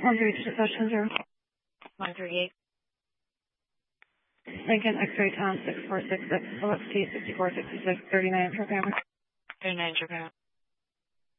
138. 138. Lincoln X-ray Tom 6466 OXT 6466 39 for camera. 39 for camera.